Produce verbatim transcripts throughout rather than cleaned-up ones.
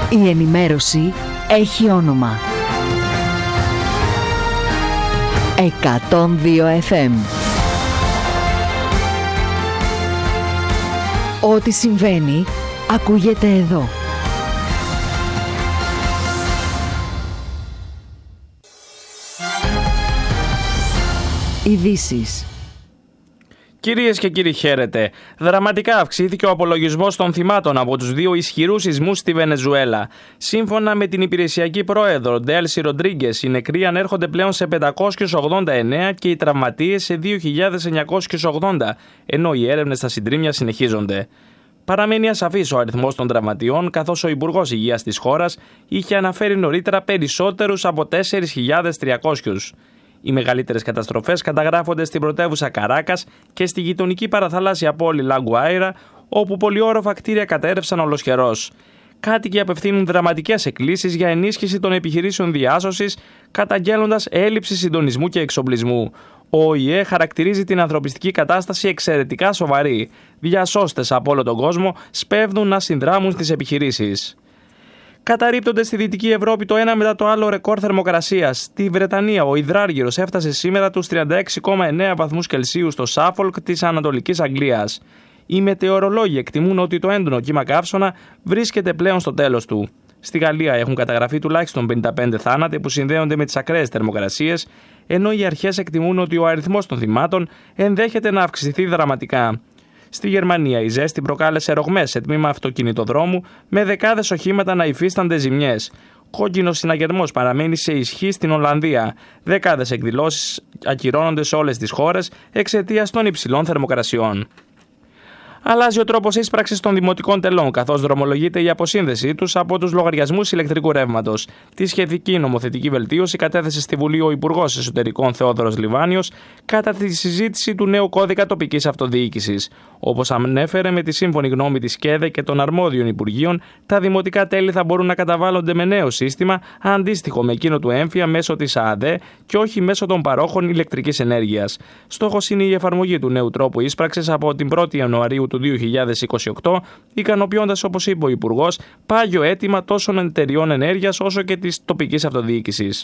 Η ενημέρωση έχει όνομα. εκατόν δύο εφ εμ. Ό,τι συμβαίνει, ακούγεται εδώ. Ειδήσεις. Κυρίες και κύριοι, χαίρετε. Δραματικά αυξήθηκε ο απολογισμός των θυμάτων από τους δύο ισχυρούς σεισμούς στη Βενεζουέλα. Σύμφωνα με την υπηρεσιακή πρόεδρο Ντέλσι Ροντρίγκες, οι νεκροί ανέρχονται πλέον σε πεντακόσιους ογδόντα εννέα και οι τραυματίες σε δύο χιλιάδες εννιακόσιους ογδόντα, ενώ οι έρευνες στα συντρίμμια συνεχίζονται. Παραμένει ασαφής ο αριθμός των τραυματιών, καθώς ο Υπουργός Υγείας της χώρας είχε αναφέρει νωρίτερα περισσότερους από τέσσερις χιλιάδες τριακόσιους. Οι μεγαλύτερες καταστροφές καταγράφονται στην πρωτεύουσα Καράκας και στη γειτονική παραθαλάσσια πόλη Λαγκουάιρα, όπου πολυόροφα κτίρια κατέρρευσαν ολοσχερώς. Κάτοικοι απευθύνουν δραματικές εκκλήσεις για ενίσχυση των επιχειρήσεων διάσωσης, καταγγέλλοντας έλλειψη συντονισμού και εξοπλισμού. Ο ΟΗΕ χαρακτηρίζει την ανθρωπιστική κατάσταση εξαιρετικά σοβαρή. Διασώστες από όλο τον κόσμο σπέβδουν να συνδράμουν στις επιχειρήσεις. Καταρρίπτονται στη Δυτική Ευρώπη το ένα μετά το άλλο ρεκόρ θερμοκρασίας. Στη Βρετανία ο υδράργυρος έφτασε σήμερα τους τριάντα έξι κόμμα εννέα βαθμούς Κελσίου στο Σάφολκ της Ανατολικής Αγγλίας. Οι μετεωρολόγοι εκτιμούν ότι το έντονο κύμα καύσωνα βρίσκεται πλέον στο τέλος του. Στη Γαλλία έχουν καταγραφεί τουλάχιστον πενήντα πέντε θάνατοι που συνδέονται με τις ακραίες θερμοκρασίες, ενώ οι αρχές εκτιμούν ότι ο αριθμός των θυμάτων ενδέχεται να αυξηθεί δραματικά. Στη Γερμανία η ζέστη προκάλεσε ρογμές σε τμήμα αυτοκινητοδρόμου, με δεκάδες οχήματα να υφίστανται ζημιές. Κόκκινος συναγερμός παραμένει σε ισχύ στην Ολλανδία. Δεκάδες εκδηλώσεις ακυρώνονται σε όλες τις χώρες εξαιτίας των υψηλών θερμοκρασιών. Αλλάζει ο τρόπος ίσπραξης των δημοτικών τελών, καθώς δρομολογείται η αποσύνδεσή τους από τους λογαριασμούς ηλεκτρικού ρεύματος. Τη σχετική νομοθετική βελτίωση κατέθεσε στη Βουλή ο Υπουργός Εσωτερικών Θεόδωρος Λιβάνιος κατά τη συζήτηση του νέου κώδικα τοπικής αυτοδιοίκησης. Όπως ανέφερε, με τη σύμφωνη γνώμη της ΚΕΔΕ και των αρμόδιων Υπουργείων, τα δημοτικά τέλη θα μπορούν να καταβάλλονται με νέο σύστημα αντίστοιχο με εκείνο του έμφυα μέσω της ΑΑΔΕ και όχι μέσω των παρόχων ηλεκτρικής ενέργειας. Στόχος είναι η εφαρμογή του νέου τρόπου ίσπραξης από την πρώτη Ιανουαρίου του δύο χιλιάδες είκοσι οκτώ, ικανοποιώντας, όπως είπε ο Υπουργός, πάγιο αίτημα τόσο εταιριών ενέργειας όσο και της τοπικής αυτοδιοίκησης.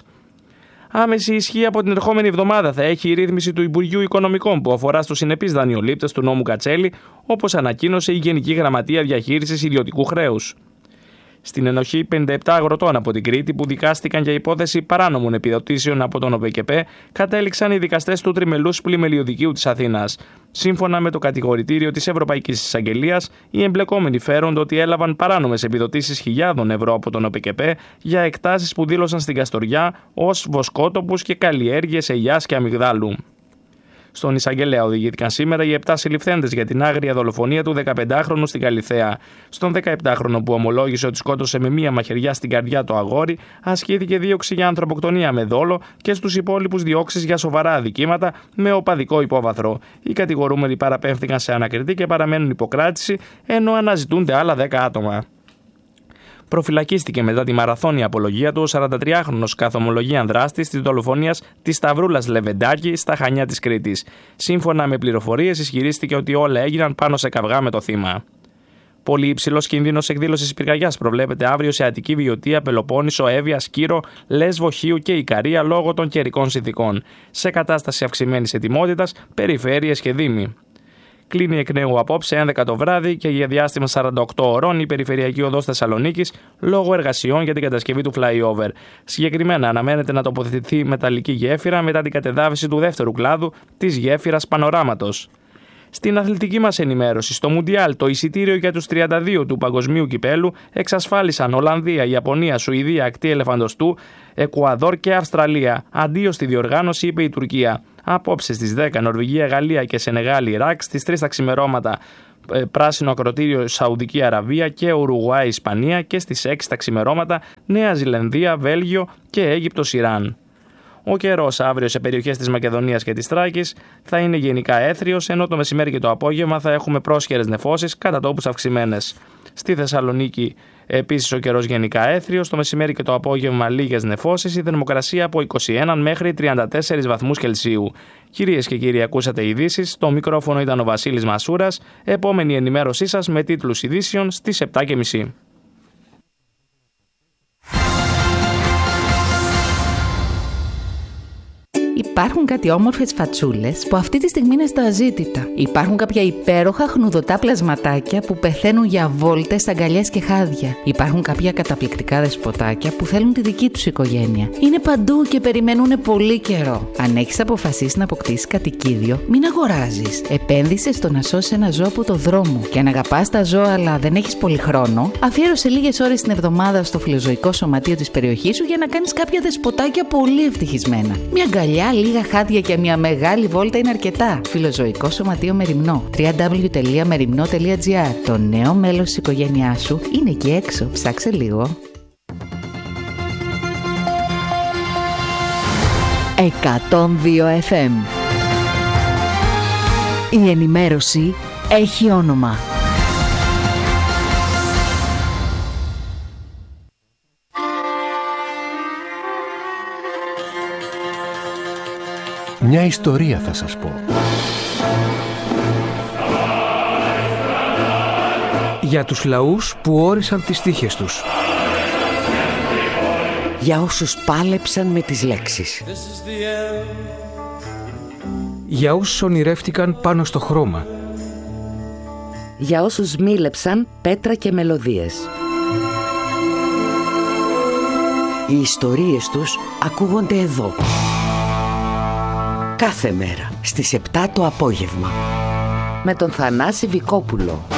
Άμεση ισχύ από την ερχόμενη εβδομάδα θα έχει η ρύθμιση του Υπουργείου Οικονομικών που αφορά στους συνεπείς δανειολήπτες του νόμου Κατσέλη, όπως ανακοίνωσε η Γενική Γραμματεία Διαχείρισης Ιδιωτικού Χρέους. Στην ενοχή πενήντα επτά αγροτών από την Κρήτη που δικάστηκαν για υπόθεση παράνομων επιδοτήσεων από τον ΟΠΕΚΕΠΕ, κατέληξαν οι δικαστές του Τριμελούς Πλημελιωδικείου της Αθήνας. Σύμφωνα με το κατηγορητήριο της Ευρωπαϊκής Εισαγγελίας, οι εμπλεκόμενοι φέρονται ότι έλαβαν παράνομες επιδοτήσεις χιλιάδων ευρώ από τον ΟΠΕΚΕΠΕ για εκτάσεις που δήλωσαν στην Καστοριά ως βοσκότοπους και καλλιέργειες ελιάς και αμυγδάλου. Στον εισαγγελέα οδηγήθηκαν σήμερα οι επτά συλληφθέντες για την άγρια δολοφονία του δεκαπεντάχρονου στην Καλιθέα. Στον δεκαεπτάχρονο που ομολόγησε ότι σκότωσε με μία μαχαιριά στην καρδιά το αγόρι, ασκήθηκε δίωξη για ανθρωποκτονία με δόλο και στους υπόλοιπους διώξεις για σοβαρά αδικήματα με οπαδικό υπόβαθρο. Οι κατηγορούμενοι παραπέμφθηκαν σε ανακριτή και παραμένουν υποκράτηση, ενώ αναζητούνται άλλα δέκα άτομα. Προφυλακίστηκε μετά τη μαραθώνια απολογία του ο σαραντατριάχρονος καθομολογίαν δράστης της δολοφονίας της Σταυρούλας Λεβεντάκη στα Χανιά της Κρήτης. Σύμφωνα με πληροφορίες, ισχυρίστηκε ότι όλα έγιναν πάνω σε καυγά με το θύμα. Πολύ υψηλός κίνδυνος εκδήλωσης πυρκαγιάς προβλέπεται αύριο σε Αττική, Βιωτία, Πελοπόννησο, Εύβοια, Σκύρο, Λέσβο, Χίου και Ικαρία λόγω των καιρικών συνθηκών. Σε κατάσταση αυξημένης ετοιμότητας, περιφέρειες και δήμοι. Κλείνει εκ νέου απόψε έντεκα το βράδυ και για διάστημα σαράντα οκτώ ωρών η περιφερειακή οδός Θεσσαλονίκης λόγω εργασιών για την κατασκευή του flyover. Συγκεκριμένα αναμένεται να τοποθετηθεί μεταλλική γέφυρα μετά την κατεδάφιση του δεύτερου κλάδου της γέφυρας Πανοράματος. Στην αθλητική μας ενημέρωση, στο Μουντιάλ, το εισιτήριο για τους τριάντα δύο του Παγκοσμίου Κυπέλου εξασφάλισαν Ολλανδία, Ιαπωνία, Σουηδία, Ακτή Ελεφαντοστού, Εκουαδόρ και Αυστραλία. Αντίο στη διοργάνωση, είπε η Τουρκία. Απόψε στις δέκα Νορβηγία, Γαλλία και Σενεγάλη, Ιράκ, στις τρεις τα ξημερώματα Πράσινο Ακροτήριο, Σαουδική Αραβία και Ουρουγουάη, Ισπανία και στις έξι τα ξημερώματα Νέα Ζηλανδία, Βέλγιο και Αίγυπτος, Ιράν. Ο καιρός αύριο σε περιοχές της Μακεδονίας και της Θράκης θα είναι γενικά έθριος, ενώ το μεσημέρι και το απόγευμα θα έχουμε πρόσχερες νεφώσεις κατά τόπους αυξημένες. Στη Θεσσαλονίκη επίσης ο καιρός γενικά έθριος, το μεσημέρι και το απόγευμα λίγες νεφώσεις, η θερμοκρασία από είκοσι ένα μέχρι τριάντα τέσσερις βαθμούς Κελσίου. Κυρίες και κύριοι, ακούσατε ειδήσεις. Το μικρόφωνο ήταν ο Βασίλης Μασούρας. Επόμενη ενημέρωσή σας με τίτλους ειδήσεων στις επτά και μισή. Υπάρχουν κάτι όμορφες φατσούλες που αυτή τη στιγμή είναι στα αζήτητα. Υπάρχουν κάποια υπέροχα χνουδωτά πλασματάκια που πεθαίνουν για βόλτες, αγκαλιές και χάδια. Υπάρχουν κάποια καταπληκτικά δεσποτάκια που θέλουν τη δική τους οικογένεια. Είναι παντού και περιμένουν πολύ καιρό. Αν έχεις αποφασίσει να αποκτήσεις κατοικίδιο, μην αγοράζεις. Επένδυσε στο να σώσει ένα ζώο από το δρόμο. Και αν αγαπάς τα ζώα αλλά δεν έχεις πολύ χρόνο, αφιέρωσε λίγες ώρες την εβδομάδα στο φιλοζωικό σωματείο της περιοχής σου για να κάνεις κάποια δεσποτάκια πολύ ευτυχισμένα. Μια αγκαλιά, λίγα χάδια και μια μεγάλη βόλτα είναι αρκετά. Φιλοζωικό σωματείο Μεριμνό. double-u double-u double-u τελεία μεριμνό τελεία τζι άρ. Το νέο μέλος της οικογένειάς σου είναι εκεί έξω. Ψάξε λίγο. εκατόν δύο εφ εμ. Η ενημέρωση έχει όνομα. Μια ιστορία θα σας πω. Για τους λαούς που όρισαν τις τύχες τους. Για όσους πάλεψαν με τις λέξεις. Για όσους ονειρεύτηκαν πάνω στο χρώμα. Για όσους μίλεψαν πέτρα και μελωδίες. Οι ιστορίες τους ακούγονται εδώ. Κάθε μέρα στις επτά το απόγευμα. Με τον Θανάση Βικόπουλο.